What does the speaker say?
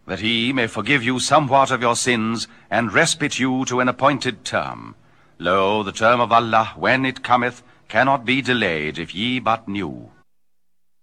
that he may forgive you somewhat of your sins, and respite you to an appointed term. Lo, the term of Allah, when it cometh, cannot be delayed, if ye but knew.